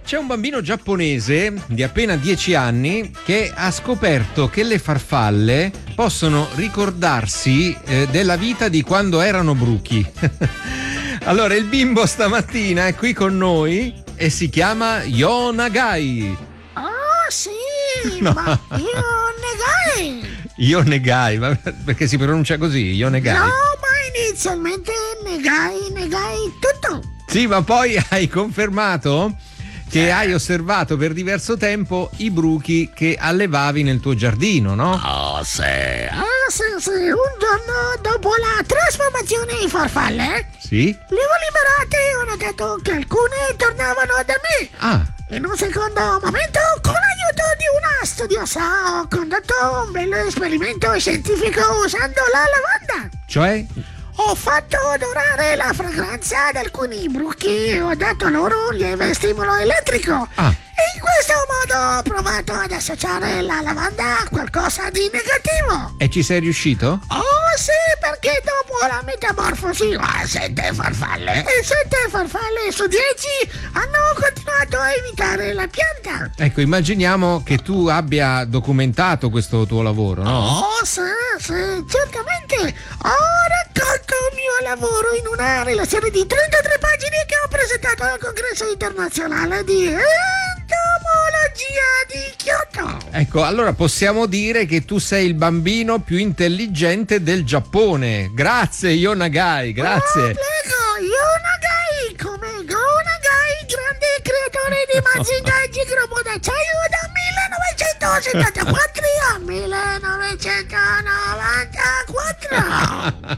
C'è un bambino giapponese di appena 10 anni che ha scoperto che le farfalle possono ricordarsi della vita di quando erano bruchi. Allora, il bimbo stamattina è qui con noi e si chiama Yonagai. Oh sì, No. ma Yonagai. Yonagai, ma perché si pronuncia così? Yonagai. No, ma inizialmente negai tutto. Sì, ma poi hai confermato che hai osservato per diverso tempo i bruchi che allevavi nel tuo giardino, no? Oh sì. Ah sì, un giorno dopo la trasformazione in farfalle, Sì? le ho liberate e ho notato che alcune tornavano da me. Ah, In un secondo momento, con l'aiuto di una studiosa, ho condotto un bello esperimento scientifico usando la lavanda. cioè? Ho fatto odorare la fragranza di alcuni bruchi e ho dato loro un lieve stimolo elettrico. Ah. E in questo modo ho provato ad associare la lavanda a qualcosa di negativo. E ci sei riuscito? Oh sì, perché dopo la metamorfosi a 7 farfalle e 7 farfalle su 10 hanno continuato a evitare la pianta. Ecco, immaginiamo che tu abbia documentato questo tuo lavoro, no? Oh sì, certamente. Ho raccolto il mio lavoro in una relazione di 33 pagine che ho presentato al congresso internazionale di entomologia di Kyoto. Ecco, allora possiamo dire che tu sei il bambino più intelligente del Giappone. Grazie, Yonagai, grazie. Oh, prego, Yonagai, come Gonagai, grande creatore di Mazinga Jigrobo d'acciaio da 1974 a 1994.